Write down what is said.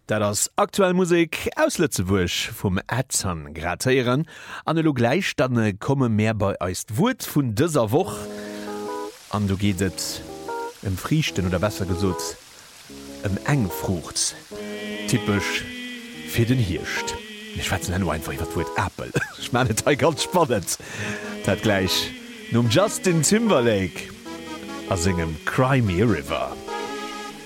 Dat ass aktuell Musik aus Lützeburg vum Ätzern gratieren. An lo Gleichstanne komme mehr bei eist Wut vun dëser woch. An du gehtet Frichten oder besser gesot Engfrucht. Typisch fir den Hirscht. Ich schwätzen einfach iwwer Wut Apple. Ich meine ganz spannend. Dat gleich Justin Timberlake a singem Cry Me a River.